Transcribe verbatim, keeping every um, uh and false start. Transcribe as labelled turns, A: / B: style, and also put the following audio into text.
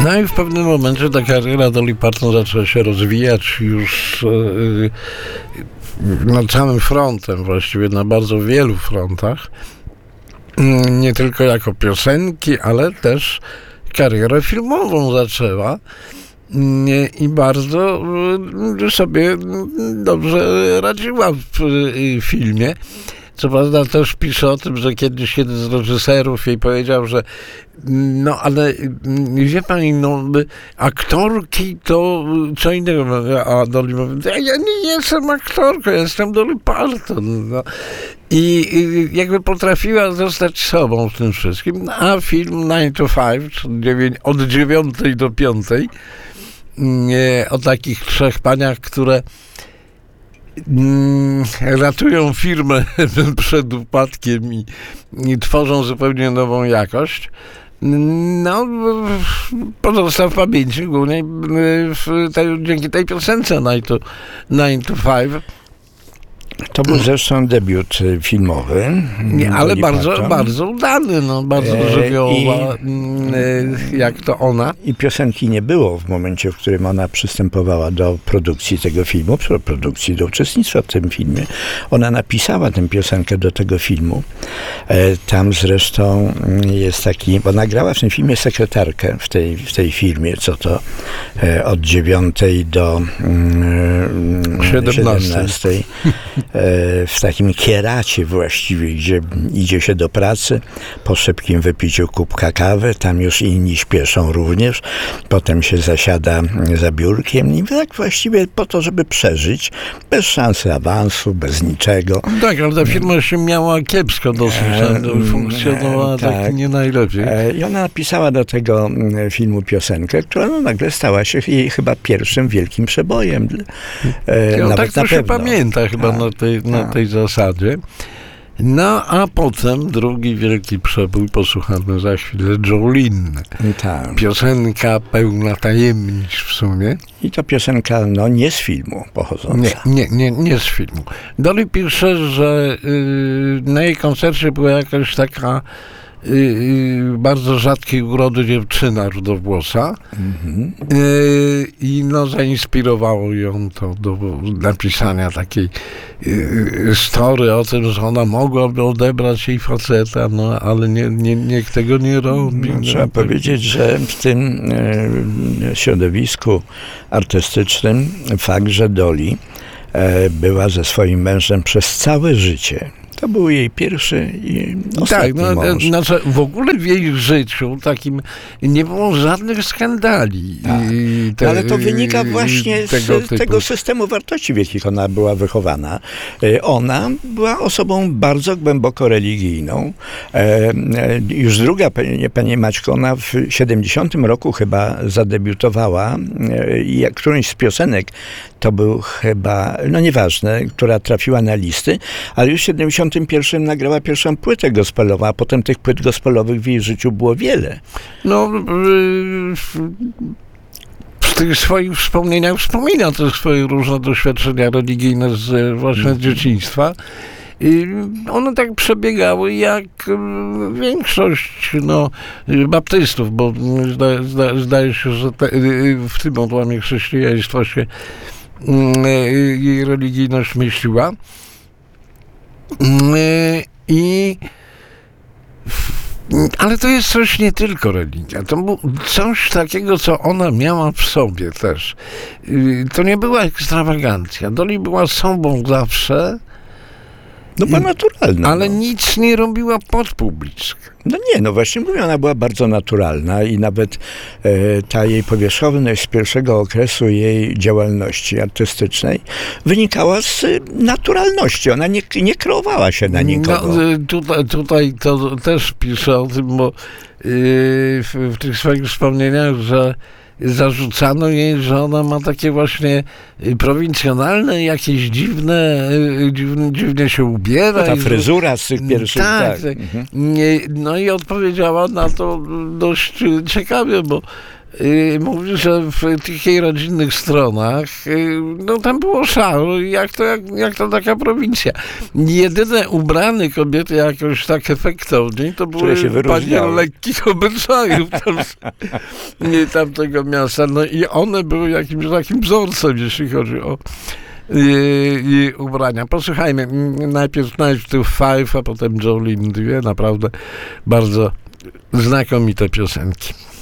A: No i w pewnym momencie ta kariera Dolly Parton zaczęła się rozwijać już yy, na całym frontem, właściwie na bardzo wielu frontach. Yy, nie tylko jako piosenki, ale też karierę filmową zaczęła. Yy, I bardzo yy, sobie dobrze radziła w yy, filmie. Co prawda też pisze o tym, że kiedyś jeden z reżyserów jej powiedział, że no ale wie pani, no aktorki to co innego, a Dolly mówi, ja nie jestem aktorką, ja jestem Dolly Parton. No. I, I jakby potrafiła zostać sobą w tym wszystkim, a film nine to five, czyli od dziewiątej do piątej, o takich trzech paniach, które ratują firmę przed upadkiem i, i tworzą zupełnie nową jakość. No, pozostał w pamięci głównie w tej, dzięki tej piosence nine to five.
B: To był zresztą debiut filmowy.
A: Nie, ale bardzo, bardzo udany, no, bardzo żywiołowa, e, jak to ona.
B: I piosenki nie było w momencie, w którym ona przystępowała do produkcji tego filmu, do produkcji, do uczestnictwa w tym filmie. Ona napisała tę piosenkę do tego filmu. E, tam zresztą jest taki, bo nagrała w tym filmie sekretarkę w tej, w tej firmie, co to e, od dziewiątej do mm, siedemnastej. W takim kieracie właściwie, gdzie idzie się do pracy, po szybkim wypiciu kubka kawy, tam już inni śpieszą również, potem się zasiada za biurkiem i tak właściwie po to, żeby przeżyć, bez szansy awansu, bez niczego.
A: Tak, ale ta firma się miała kiepsko dosyć, e, funkcjonowała e, tak, tak nie najlepiej.
B: E, I ona napisała do tego filmu piosenkę, która no, nagle stała się jej chyba pierwszym wielkim przebojem. E,
A: no,
B: nawet
A: tak to
B: na
A: się
B: pewno.
A: pamięta chyba na tej, na tej zasadzie. No, a potem drugi wielki przebój posłuchamy za chwilę, Jolene.
B: Tak.
A: Piosenka pełna tajemnic w sumie.
B: I to piosenka, no, nie z filmu pochodząca.
A: Nie, nie, nie, nie z filmu. Dolly pisze, że yy, na jej koncercie była jakaś taka Yy, bardzo rzadkiej urody dziewczyna rudowłosa mm-hmm. yy, i no zainspirowało ją to do napisania takiej yy, story o tym, że ona mogłaby odebrać jej faceta, no ale nie, nie, nikt tego nie robi.
B: No,
A: no,
B: trzeba
A: tak.
B: powiedzieć, że w tym e, środowisku artystycznym fakt, że Dolly e, była ze swoim mężem przez całe życie. To był jej pierwszy i ostatni
A: tak, no,
B: mąż.
A: Znaczy w ogóle w jej życiu takim nie było żadnych skandali.
B: Tak.
A: Te,
B: no, ale to wynika właśnie tego z tego systemu wartości, w jakich ona była wychowana. Ona była osobą bardzo głęboko religijną. Już druga, pani, pani Maćko, ona w siedemdziesiątym roku chyba zadebiutowała i którąś z piosenek, to był chyba, no nieważne, która trafiła na listy, ale już w siedemdziesiątym pierwszym nagrała pierwszą płytę gospelową, a potem tych płyt gospelowych w jej życiu było wiele.
A: No, w tych swoich wspomnieniach wspomina te swoje różne doświadczenia religijne z właśnie dzieciństwa. I one tak przebiegały jak większość no, baptystów, bo zda, zda, zdaje się, że te, w tym odłamie chrześcijaństwa się jej religijność myśliła. I ale to jest coś nie tylko religia. To było coś takiego, co ona miała w sobie też. To nie była ekstrawagancja. Dolly była sobą zawsze.
B: No była naturalna.
A: Ale
B: no.
A: nic nie robiła pod publiczkę.
B: No nie, no właśnie mówię, ona była bardzo naturalna i nawet e, ta jej powierzchowność z pierwszego okresu jej działalności artystycznej wynikała z naturalności. Ona nie, nie kreowała się na nikogo.
A: No, tutaj, tutaj to też piszę o tym, bo yy, w, w tych swoich wspomnieniach, że zarzucano jej, że ona ma takie właśnie prowincjonalne, jakieś dziwne, dziwne, dziwnie się ubiera.
B: No ta fryzura z tych pierwszych.
A: Tak. tak.
B: Mhm.
A: No i odpowiedziała na to dość ciekawie, bo Yy, mówi, że w tych jej rodzinnych stronach yy, no tam było szaro, jak to, jak, jak to taka prowincja. Jedyne ubrane kobiety jakoś tak efektownie to były panie lekkich obyczajów tam, nie, tamtego miasta. No i one były jakimś takim wzorcem, jeśli chodzi o i, i ubrania. Posłuchajmy, najpierw najpierw Five, a potem Jolene, dwie naprawdę bardzo znakomite piosenki.